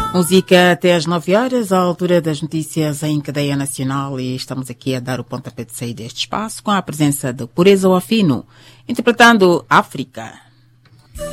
Música até às 9 horas, à altura das notícias em cadeia nacional, e estamos aqui a dar o pontapé de saída deste espaço com a presença de Pureza Wafino, interpretando África.